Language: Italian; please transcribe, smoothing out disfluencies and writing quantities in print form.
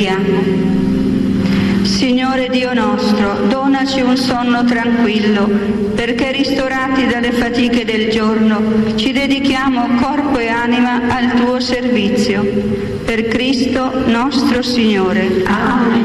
Preghiamo. Signore Dio nostro, donaci un sonno tranquillo, perché ristorati dalle fatiche del giorno ci dedichiamo corpo e anima al tuo servizio. Per Cristo nostro Signore. Amen.